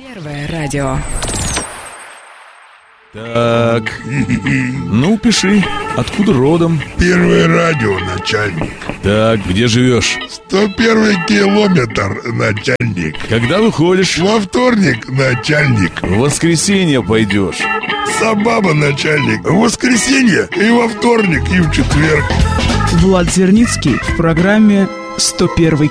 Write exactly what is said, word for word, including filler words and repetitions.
Первое радио. Так, ну пиши, откуда родом? Первое радио, начальник. Так, где живешь? сто первый километр, начальник. Когда выходишь? Во вторник, начальник. В воскресенье пойдешь. Собаба, начальник. В воскресенье и во вторник, и в четверг. Влад Зерницкий в программе «сто первый